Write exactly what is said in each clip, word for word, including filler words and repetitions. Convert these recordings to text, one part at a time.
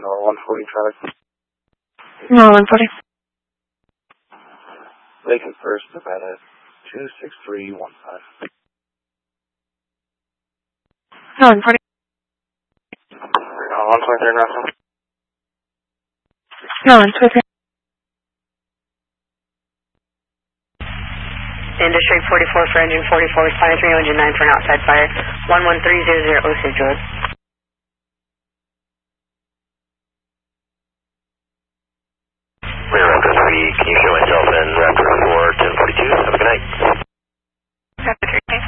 or one forty traffic. No, one forty. Lincoln First, Nevada, two six three one five. No, one forty. Uh, one twenty-three, Russell. No, one twenty-three. District forty-four for engine forty-four, responding three oh nine for an outside fire. one one three zero zero Osage Road. Rear Raptor three, can you show myself in Raptor four, ten forty-two? Have a good night. Raptor three, okay.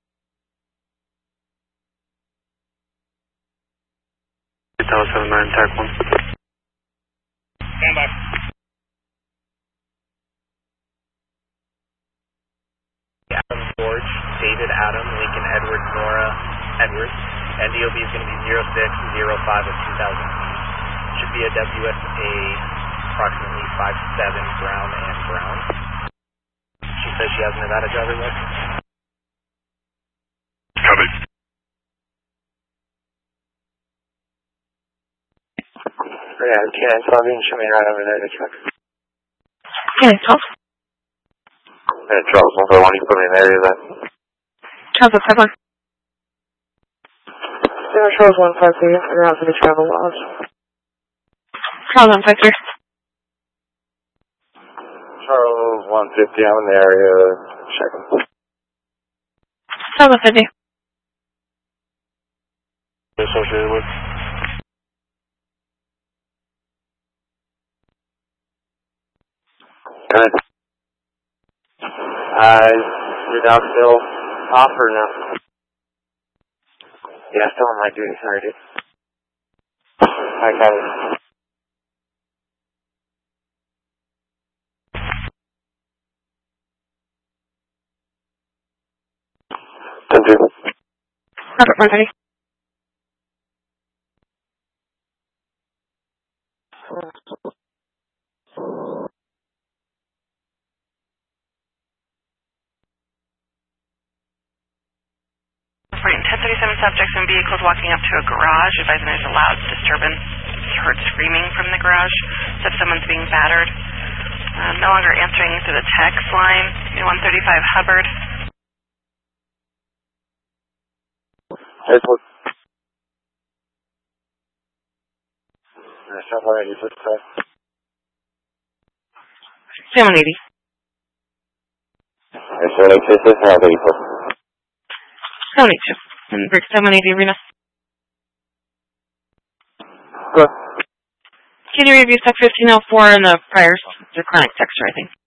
Tower seven nine, Tac one. Stand by. Adam George, David Adam, Lincoln Edward, Nora Edwards. N D O B is going to be zero six zero five of two thousand. Should be a W S A approximately five seven brown and brown. She says she has a Nevada driver's license. Copy. Yeah, Ken, twelve, you can show me right over there to check. Yeah, twelve. Yeah, Charles one five one, you can put me in the area then. Charles one five one. Yeah, Charles one five three, figure out for the travel laws. Charles one five three. Charles one fifty, I'm in the area, checking. Charles one fifty. Associated with? Good. Uh, your dog still off or no? Yeah, still on my duty, sorry dude. I got it. ten two. Robert one thirty. ten thirty-seven subjects and vehicles walking up to a garage. Advising there's a loud disturbance. Heard screaming from the garage. Said someone's being battered. Uh, no longer answering through the text line. one thirty-five Hubbard. Here's what. That's not what I used to say. seven eighty. It's really this is how they put. seven eighty-two. In Brick seven eighty Arena. Good. Can you review Sec fifteen oh four and the prior declinic texture, I think?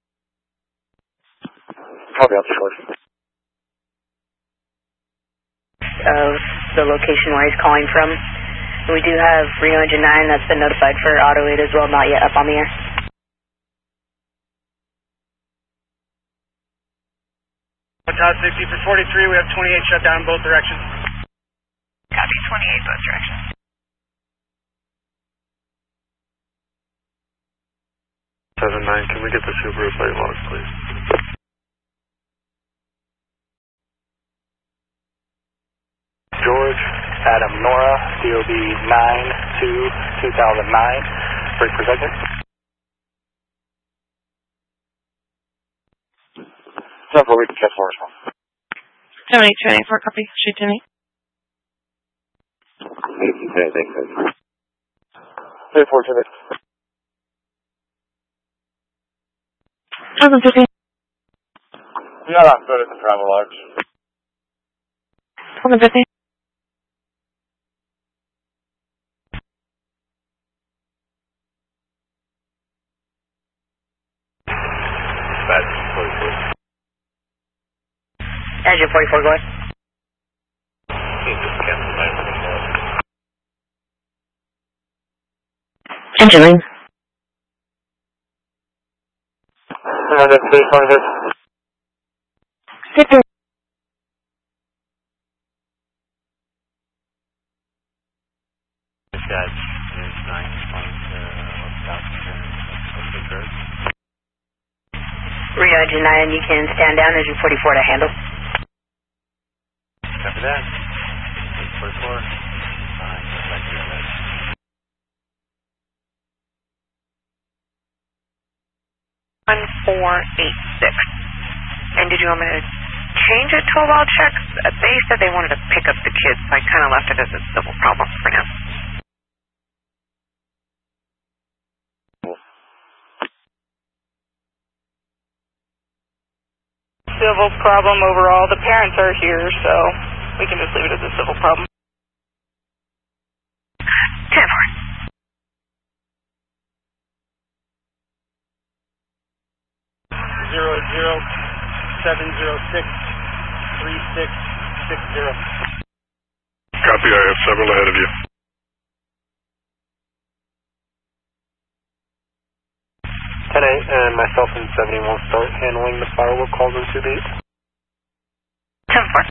Copy out the short. Of the location where he's calling from. And we do have Reno Engine nine that's been notified for Auto eight as well, not yet up on the air. Todd sixty for forty-three, we have twenty-eight shut down in both directions. Copy, twenty-eight both directions. seven nine, can we get the Subaru plate logs, please? George, Adam, Nora, D O B nine two two thousand nine, brake protector. Ten four, we can catch more response. seven eight two eight four, copy. Shoot to me. Okay, thank you. Three four to the. Charles one fifty. No, no, go to the travel logs. Charles one fifty. That's forty-four. Engine forty-four, go ahead. Engine lane. Uh, that's three four this. Victor. Dispatch is nine point one thousand Osage Road. Reno Engine nine, you can stand down. Engine forty-four to handle. Copy that. eight forty-four. Fine. one four eight six. And did you want me to change it to a well check? They said they wanted to pick up the kids, so I kind of left it as a civil problem for now. Civil problem overall. The parents are here, so we can just leave it as a civil problem. ten four. Zero zero seven zero six three six six zero. Copy, I have several ahead of you. ten eight and myself and seventy-one start handling the firework calls in two beats. ten four.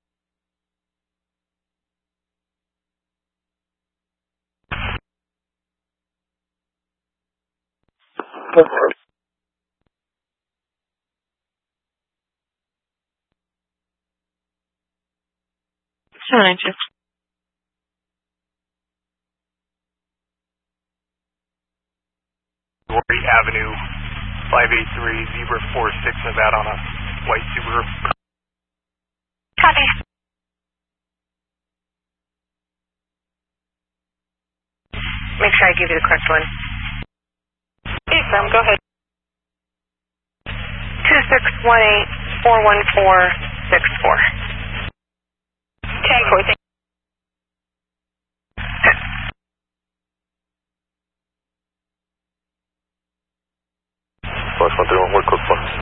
Seven nine two. Gordy Avenue, five eight three, Zebra four six Nevada on a white Subaru. Copy. Make sure I give you the correct one. Hey, Sam, go ahead. two six one eight four one four six four. ten four, thank you. Plus one three one, what code for?